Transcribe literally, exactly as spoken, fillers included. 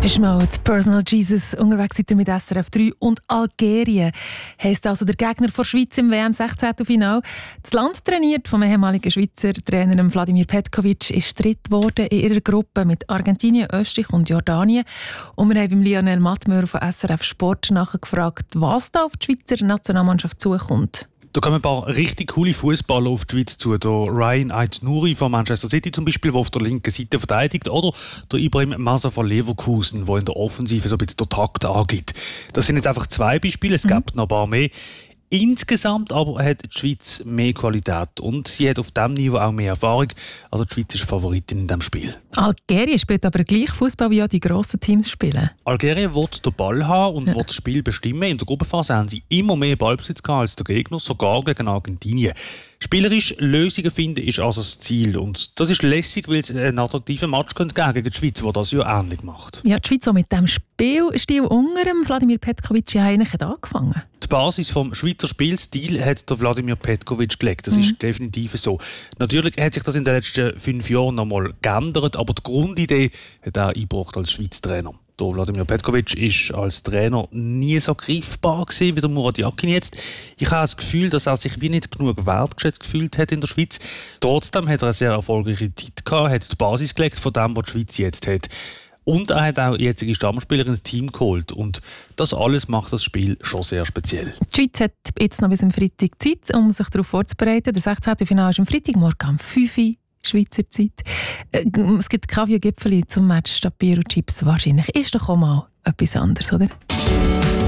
Ist mal die Personal Jesus unterwegs seid ihr mit S R F drei und Algerien heisst also der Gegner der Schweiz im W M sechzehntelfinale. Das Land, trainiert vom ehemaligen Schweizer Trainer Vladimir Petkovic, ist dritt geworden in ihrer Gruppe mit Argentinien, Österreich und Jordanien. Und wir haben Lionel Mattmöhr von S R F Sport nachgefragt, was da auf die Schweizer Nationalmannschaft zukommt. Da kommen ein paar richtig coole Fußballer auf die Schweiz zu. Der Ryan Ait-Nouri von Manchester City zum Beispiel, der auf der linken Seite verteidigt. Oder der Ibrahim Massa von Leverkusen, der in der Offensive so ein bisschen den Takt angibt. Das sind jetzt einfach zwei Beispiele, es mhm. gibt noch ein paar mehr. Insgesamt aber hat die Schweiz mehr Qualität und sie hat auf diesem Niveau auch mehr Erfahrung. Also die Schweiz ist Favoritin in diesem Spiel. Algerien spielt aber gleich Fußball wie auch die grossen Teams spielen. Algerien will den Ball haben und ja. will das Spiel bestimmen. In der Gruppenphase haben sie immer mehr Ballbesitz gehabt als der Gegner, sogar gegen Argentinien. Spielerisch Lösungen finden ist also das Ziel. Und das ist lässig, weil es einen attraktiven Match gegen die Schweiz, der das ja ähnlich macht. Ja, die Schweiz auch mit dem Spielstil unter dem Vladimir Petkovic ja eigentlich hat angefangen. Die Basis vom Schweizer Spielstil hat der Vladimir Petkovic gelegt. Das mhm. ist definitiv so. Natürlich hat sich das in den letzten fünf Jahren noch mal geändert, aber die Grundidee hat er eingebracht als Schweizer Trainer. Der Vladimir Petkovic war als Trainer nie so greifbar gewesen wie der Murat Yakin jetzt. Ich habe das Gefühl, dass er sich wie nicht genug wertgeschätzt gefühlt hat in der Schweiz. Trotzdem hat er eine sehr erfolgreiche Zeit gehabt, hat die Basis gelegt von dem, was die Schweiz jetzt hat. Und er hat auch jetzige Stammspieler ins Team geholt. Und das alles macht das Spiel schon sehr speziell. Die Schweiz hat jetzt noch bis am Freitag Zeit, um sich darauf vorzubereiten. Der sechzehnte Finale ist am Freitagmorgen um fünf Uhr Schweizer Zeit. Es gibt Kaffee und Gipfeli zum Match statt Bier und Chips. Wahrscheinlich ist doch auch mal etwas anderes, oder?